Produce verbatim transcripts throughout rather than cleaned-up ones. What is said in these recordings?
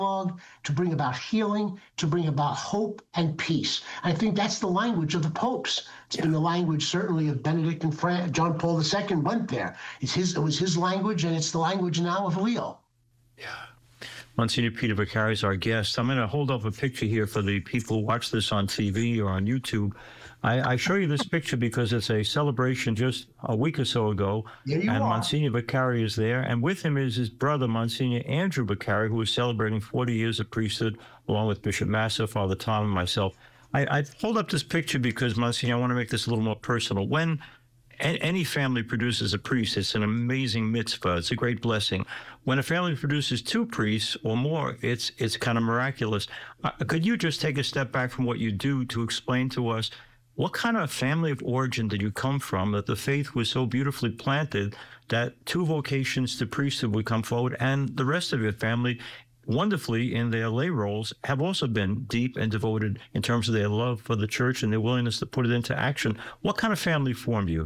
to bring about healing, to bring about hope and peace. I think that's the language of the popes. It's yeah. been the language certainly of Benedict and Fran- John Paul the Second went there. It's his, it was his language, and it's the language now of Leo. Yeah. Monsignor Peter Vicari is our guest. I'm going to hold up a picture here for the people who watch this on T V or on YouTube. I, I show you this picture because it's a celebration just a week or so ago, and are. Monsignor Vicari is there, and with him is his brother, Monsignor Andrew Vicari, who is celebrating forty years of priesthood, along with Bishop Massa, Father Tom, and myself. I, I hold up this picture because, Monsignor, I want to make this a little more personal. When any family produces a priest, it's an amazing mitzvah. It's a great blessing. When a family produces two priests or more, it's it's kind of miraculous. Uh, could you just take a step back from what you do to explain to us what kind of family of origin did you come from that the faith was so beautifully planted that two vocations to priesthood would come forward, and the rest of your family, wonderfully in their lay roles, have also been deep and devoted in terms of their love for the church and their willingness to put it into action? What kind of family formed you?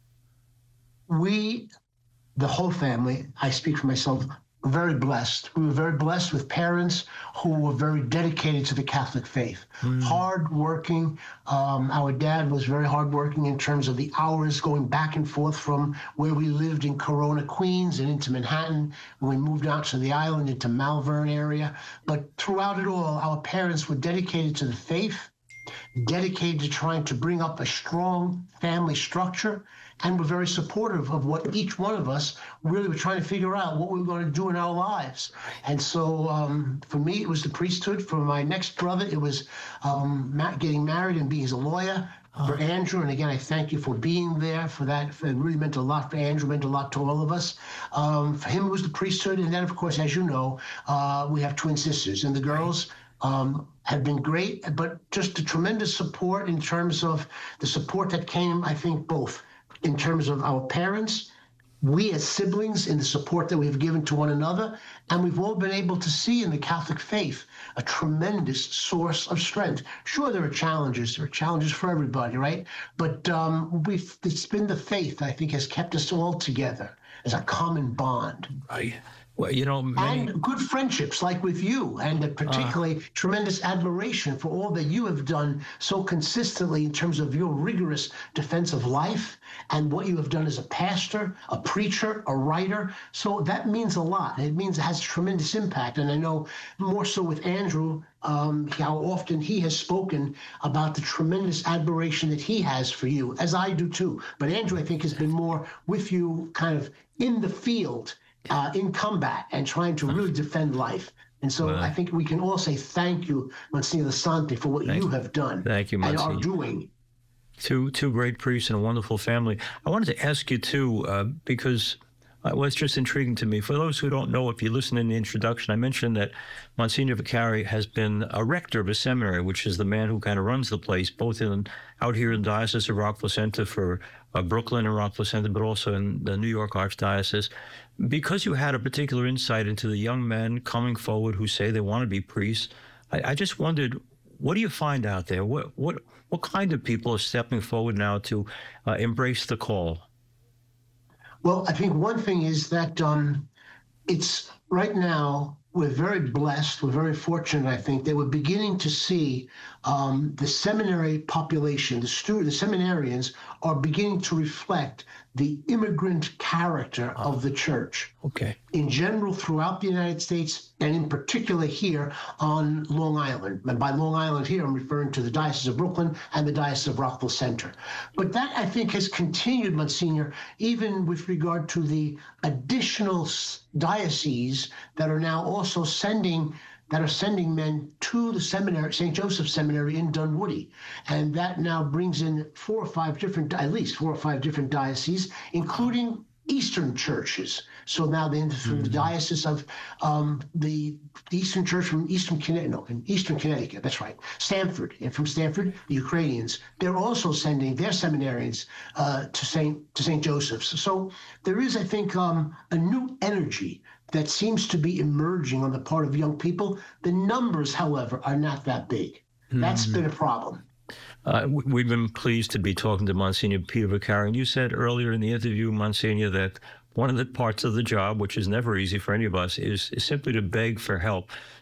We, the whole family, I speak for myself, were very blessed. We were very blessed with parents who were very dedicated to the Catholic faith. Mm. Hard-working. Um, our dad was very hard-working in terms of the hours going back and forth from where we lived in Corona, Queens, and into Manhattan. When we moved out to the island, into Malvern area. But throughout it all, our parents were dedicated to the faith, dedicated to trying to bring up a strong family structure, and were very supportive of what each one of us really were trying to figure out what we were going to do in our lives. And so um, for me, it was the priesthood. For my next brother, it was um, getting married and being a lawyer. For Andrew, and again, I thank you for being there for that. It really meant a lot for Andrew, meant a lot to all of us. Um, for him, it was the priesthood. And then, of course, as you know, uh, we have twin sisters. And the girls um, have been great, but just a tremendous support in terms of the support that came, I think, both in terms of our parents, we as siblings, in the support that we have given to one another, and we've all been able to see in the Catholic faith a tremendous source of strength. Sure, there are challenges. There are challenges for everybody, right? But um, we've, it's been the faith, I think, has kept us all together as a common bond. Right. Well, you know, many... and good friendships like with you, and particularly uh, tremendous admiration for all that you have done so consistently in terms of your rigorous defense of life and what you have done as a pastor, a preacher, a writer. So that means a lot. It means it has tremendous impact. And I know more so with Andrew, um, how often he has spoken about the tremendous admiration that he has for you, as I do too. But Andrew, I think, has been more with you kind of in the field, Uh, in combat and trying to really defend life. And so well, I think we can all say thank you, Monsignor Santi, for what you have done thank you, Monsignor. and are doing. Two, two great priests and a wonderful family. I wanted to ask you, too, uh, because uh, well, it's just intriguing to me. For those who don't know, if you listen in the introduction, I mentioned that Monsignor Vicari has been a rector of a seminary, which is the man who kind of runs the place, both in out here in the Diocese of Rockville Centre for uh, Brooklyn and Rockville Centre, but also in the New York Archdiocese. Because you had a particular insight into the young men coming forward who say they want to be priests, I, I just wondered, what do you find out there? What what what kind of people are stepping forward now to uh, embrace the call? Well, I think one thing is that um, it's right now, we're very blessed, we're very fortunate, I think, that we're beginning to see um, the seminary population, the student, the seminarians are beginning to reflect the immigrant character oh. of the church. Okay. In general, throughout the United States, and in particular here on Long Island. And by Long Island here, I'm referring to the Diocese of Brooklyn and the Diocese of Rockville Centre. But that, I think, has continued, Monsignor, even with regard to the additional dioceses that are now also sending that are sending men to the seminary, Saint Joseph Seminary in Dunwoody. And that now brings in four or five different, at least four or five different dioceses, including Eastern churches. So now the, from mm-hmm. the Diocese of um, the, the Eastern Church from Eastern Connecticut, no, in Eastern Connecticut, that's right, Stanford, and from Stanford, the Ukrainians, they're also sending their seminarians uh, to Saint to Saint Joseph's. So there is, I think, um, a new energy that seems to be emerging on the part of young people. The numbers, however, are not that big. Mm-hmm. That's been a problem. Uh, we've been pleased to be talking to Monsignor Peter Vicari. And you said earlier in the interview, Monsignor, that one of the parts of the job, which is never easy for any of us, is, is simply to beg for help.